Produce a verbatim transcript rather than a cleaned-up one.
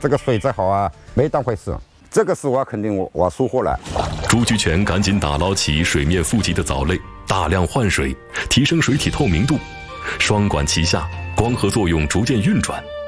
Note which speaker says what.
Speaker 1: 这个水质好啊，没当回事。这个是我肯定我我疏忽了。
Speaker 2: 朱菊泉赶紧打捞起水面富集的藻类，大量换水，提升水体透明度，双管齐下，光合作用逐渐运转。